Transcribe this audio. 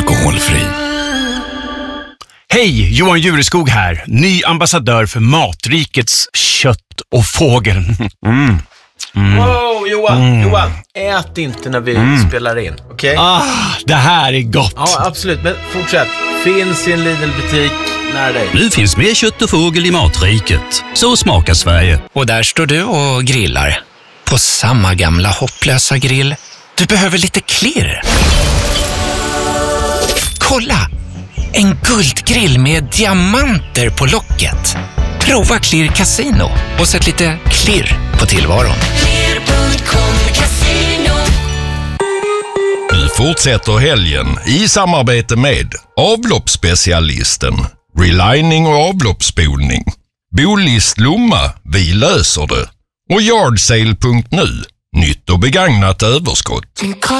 alkoholfri. Hej, Johan Jureskog här. Ny ambassadör för Matrikets kött och fågel. Wow, Johan, ät inte när vi spelar in, okej? Det här är gott. Ja, absolut, men fortsätt. Finns i en Lidl-butik nära dig. Nu finns mer kött och fågel i Matriket. Så smakar Sverige. Och där står du och grillar. På samma gamla hopplösa grill. Du behöver lite klirr. Kolla! En guldgrill med diamanter på locket. Prova Klirr Casino och sätt lite klirr på tillvaron. Nu fortsätter helgen i samarbete med avloppsspecialisten, relining och avloppsspolning. Bolist Lomma, vi löser det. Och yardsale.nu, nytt och begagnat överskott.